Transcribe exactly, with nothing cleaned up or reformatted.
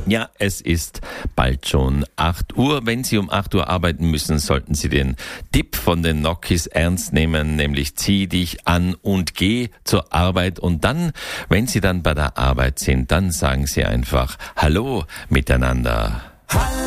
Ja, es ist bald schon acht Uhr. Wenn Sie um acht Uhr arbeiten müssen, sollten Sie den Tipp von den Nokis ernst nehmen, nämlich zieh dich an und geh zur Arbeit. Und dann, wenn Sie dann bei der Arbeit sind, dann sagen Sie einfach Hallo miteinander. Hallo.